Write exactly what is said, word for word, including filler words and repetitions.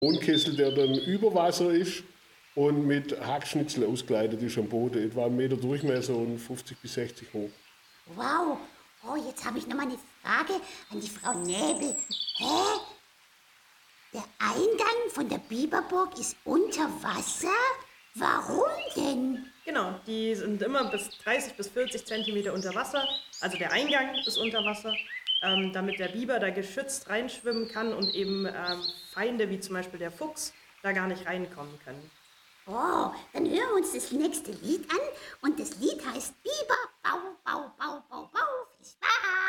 Wohnkessel, der dann über Wasser ist und mit Hackschnitzel ausgeleitet ist am Boden, etwa einen Meter Durchmesser und fünfzig bis sechzig hoch. Wow. Oh, jetzt habe ich noch mal eine Frage an die Frau Näbel. Hä? Der Eingang von der Biberburg ist unter Wasser? Warum denn? Genau, die sind immer bis dreißig bis vierzig Zentimeter unter Wasser. Also der Eingang ist unter Wasser, ähm, damit der Biber da geschützt reinschwimmen kann und eben ähm, Feinde wie zum Beispiel der Fuchs da gar nicht reinkommen können. Oh, dann hören wir uns das nächste Lied an und das Lied heißt Biber, Bau, Bau, Bau, Bau, Bau, viel Spaß!